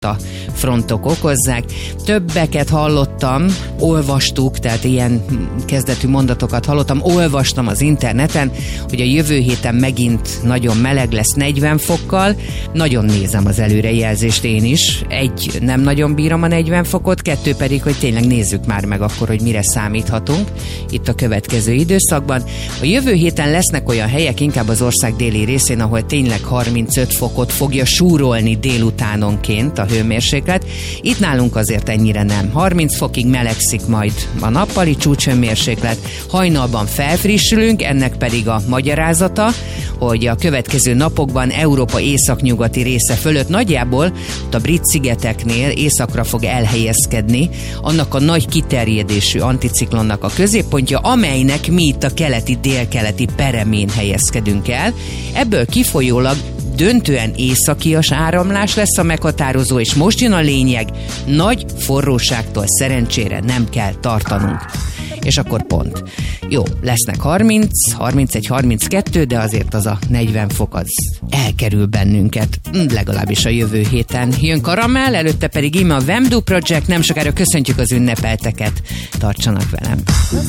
a frontok okozzák. Többeket hallottam, olvastuk, tehát ilyen kezdetű mondatokat hallottam, olvastam az interneten, hogy a jövő héten megint nagyon meleg lesz 40 fokkal. Nagyon nézem az előrejelzést én is. Egy, nem nagyon bírom a 40 fokot, kettő pedig, hogy tényleg nézzük már meg akkor, hogy mire számíthatunk itt a következő időszakban. A jövő héten lesznek olyan helyek, inkább az ország déli részén, ahol tényleg 35 fokot fogja súrolni délutánonként a hőmérséklet. Itt nálunk azért ennyire nem. 30 fokig melegszik majd a nappali csúcshőmérséklet. Hajnalban felfrissülünk, ennek pedig a magyarázata, hogy a következő napokban Európa északnyugati része fölött nagyjából a Brit-szigeteknél északra fog elhelyezkedni annak a nagy kiterjedésű anticiklonnak a középpontja, amelynek mi itt a keleti-délkeleti peremén helyezkedünk el. Ebből kifolyólag döntően északias áramlás lesz a meghatározó, és most jön a lényeg, nagy forróságtól szerencsére nem kell tartanunk. És akkor pont. Jó, lesznek 30, 31, 32, de azért az a 40 fok az elkerül bennünket, legalábbis a jövő héten. Jön Karamell, előtte pedig íme a Vamdoo Project, nem sokára köszöntjük az ünnepelteket. Tartsanak velem!